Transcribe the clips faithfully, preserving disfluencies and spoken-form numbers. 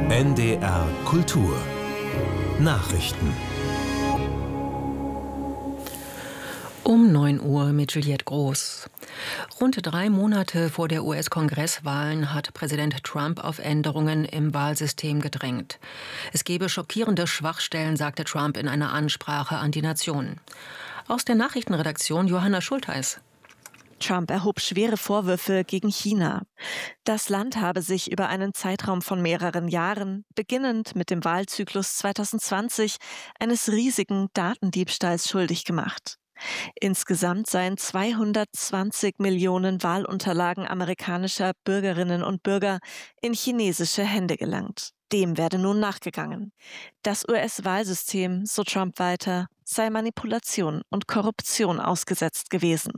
N D R Kultur Nachrichten. Um neun Uhr mit Juliette Groß. Rund drei Monate vor der U S-Kongresswahlen hat Präsident Trump auf Änderungen im Wahlsystem gedrängt. Es gebe schockierende Schwachstellen, sagte Trump in einer Ansprache an die Nation. Aus der Nachrichtenredaktion Johanna Schultheis. Trump erhob schwere Vorwürfe gegen China. Das Land habe sich über einen Zeitraum von mehreren Jahren, beginnend mit dem Wahlzyklus zwanzig zwanzig, eines riesigen Datendiebstahls schuldig gemacht. Insgesamt seien zweihundertzwanzig Millionen Wahlunterlagen amerikanischer Bürgerinnen und Bürger in chinesische Hände gelangt. Dem werde nun nachgegangen. Das U S-Wahlsystem, so Trump weiter, sei Manipulation und Korruption ausgesetzt gewesen.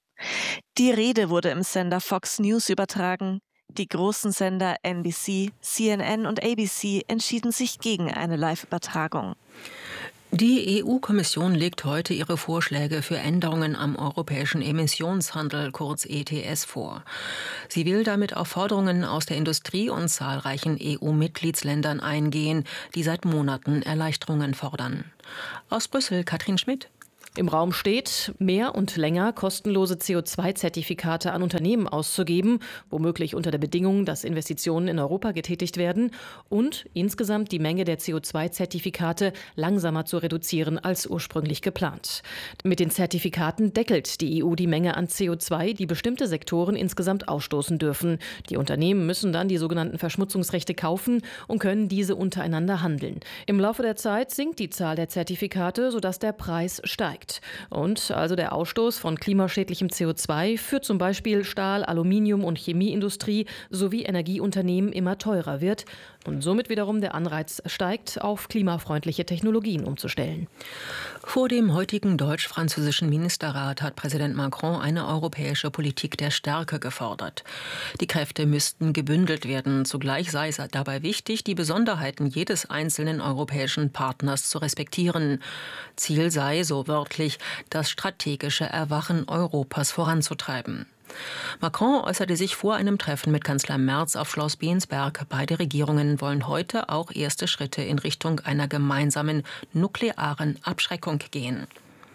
Die Rede wurde im Sender Fox News übertragen. Die großen Sender N B C, C N N und A B C entschieden sich gegen eine Live-Übertragung. Die E U-Kommission legt heute ihre Vorschläge für Änderungen am europäischen Emissionshandel, kurz E T S, vor. Sie will damit auf Forderungen aus der Industrie und zahlreichen E U-Mitgliedsländern eingehen, die seit Monaten Erleichterungen fordern. Aus Brüssel Katrin Schmidt. Im Raum steht, mehr und länger kostenlose C O zwei Zertifikate an Unternehmen auszugeben, womöglich unter der Bedingung, dass Investitionen in Europa getätigt werden, und insgesamt die Menge der C O zwei Zertifikate langsamer zu reduzieren als ursprünglich geplant. Mit den Zertifikaten deckelt die E U die Menge an C O zwei, die bestimmte Sektoren insgesamt ausstoßen dürfen. Die Unternehmen müssen dann die sogenannten Verschmutzungsrechte kaufen und können diese untereinander handeln. Im Laufe der Zeit sinkt die Zahl der Zertifikate, sodass der Preis steigt. Und also der Ausstoß von klimaschädlichem C O zwei für zum Beispiel Stahl-, Aluminium- und Chemieindustrie sowie Energieunternehmen immer teurer wird und somit wiederum der Anreiz steigt, auf klimafreundliche Technologien umzustellen. Vor dem heutigen deutsch-französischen Ministerrat hat Präsident Macron eine europäische Politik der Stärke gefordert. Die Kräfte müssten gebündelt werden. Zugleich sei es dabei wichtig, die Besonderheiten jedes einzelnen europäischen Partners zu respektieren. Ziel sei, so wörtlich, das strategische Erwachen Europas voranzutreiben. Macron äußerte sich vor einem Treffen mit Kanzler Merz auf Schloss Bensberg. Beide Regierungen wollen heute auch erste Schritte in Richtung einer gemeinsamen nuklearen Abschreckung gehen.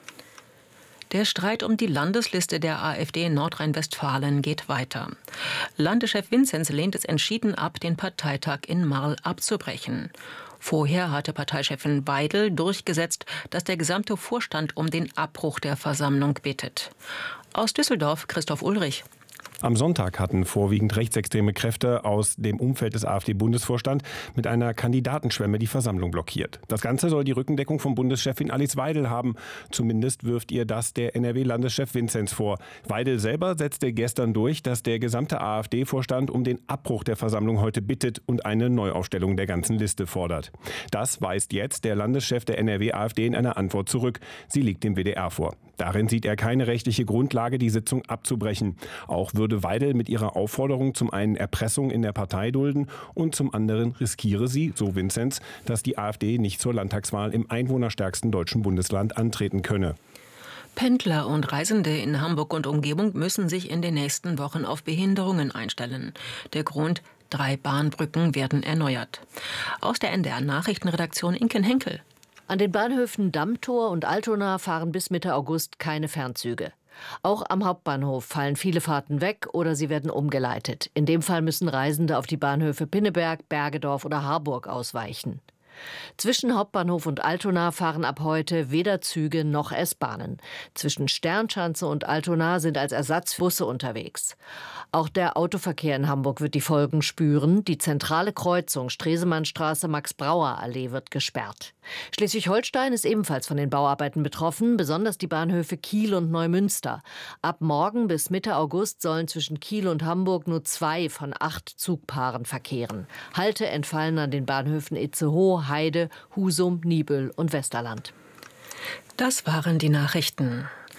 Der Streit um die Landesliste der AfD in Nordrhein-Westfalen geht weiter. Landeschef Vinzenz lehnt es entschieden ab, den Parteitag in Marl abzubrechen. Vorher hatte Parteichefin Weidel durchgesetzt, dass der gesamte Vorstand um den Abbruch der Versammlung bittet. Aus Düsseldorf Christoph Ulrich. Am Sonntag hatten vorwiegend rechtsextreme Kräfte aus dem Umfeld des AfD-Bundesvorstands mit einer Kandidatenschwemme die Versammlung blockiert. Das Ganze soll die Rückendeckung von Bundeschefin Alice Weidel haben. Zumindest wirft ihr das der N R W-Landeschef Vinzenz vor. Weidel selber setzte gestern durch, dass der gesamte AfD-Vorstand um den Abbruch der Versammlung heute bittet und eine Neuaufstellung der ganzen Liste fordert. Das weist jetzt der Landeschef der N R W-AfD in einer Antwort zurück. Sie liegt dem W D R vor. Darin sieht er keine rechtliche Grundlage, die Sitzung abzubrechen. Auch würde Weidel mit ihrer Aufforderung zum einen Erpressung in der Partei dulden und zum anderen riskiere sie, so Vinzenz, dass die AfD nicht zur Landtagswahl im einwohnerstärksten deutschen Bundesland antreten könne. Pendler und Reisende in Hamburg und Umgebung müssen sich in den nächsten Wochen auf Behinderungen einstellen. Der Grund: drei Bahnbrücken werden erneuert. Aus der N D R-Nachrichtenredaktion Inken Henkel. An den Bahnhöfen Dammtor und Altona fahren bis Mitte August keine Fernzüge. Auch am Hauptbahnhof fallen viele Fahrten weg oder sie werden umgeleitet. In dem Fall müssen Reisende auf die Bahnhöfe Pinneberg, Bergedorf oder Harburg ausweichen. Zwischen Hauptbahnhof und Altona fahren ab heute weder Züge noch S-Bahnen. Zwischen Sternschanze und Altona sind als Ersatz Busse unterwegs. Auch der Autoverkehr in Hamburg wird die Folgen spüren. Die zentrale Kreuzung Stresemannstraße Max-Brauer-Allee wird gesperrt. Schleswig-Holstein ist ebenfalls von den Bauarbeiten betroffen, besonders die Bahnhöfe Kiel und Neumünster. Ab morgen bis Mitte August sollen zwischen Kiel und Hamburg nur zwei von acht Zugpaaren verkehren. Halte entfallen an den Bahnhöfen Itzehoe, Heide, Husum, Niebüll und Westerland. Das waren die Nachrichten.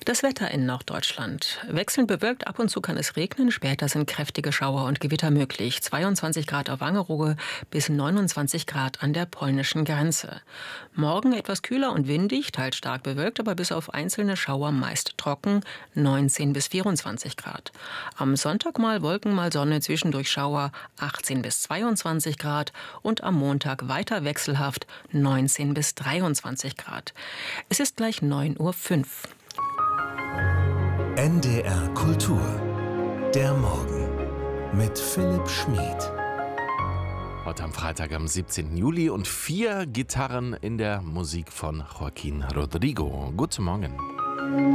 Das Wetter in Norddeutschland. Wechselnd bewölkt, ab und zu kann es regnen, später sind kräftige Schauer und Gewitter möglich. zweiundzwanzig Grad auf Wangerooge bis neunundzwanzig Grad an der polnischen Grenze. Morgen etwas kühler und windig, teils stark bewölkt, aber bis auf einzelne Schauer meist trocken, neunzehn bis vierundzwanzig Grad. Am Sonntag mal Wolken, mal Sonne, zwischendurch Schauer, achtzehn bis zweiundzwanzig Grad und am Montag weiter wechselhaft, neunzehn bis dreiundzwanzig Grad. Es ist gleich neun Uhr fünf. N D R Kultur. Der Morgen mit Philipp Schmid. Heute am Freitag, am siebzehnten Juli und vier Gitarren in der Musik von Joaquín Rodrigo. Guten Morgen.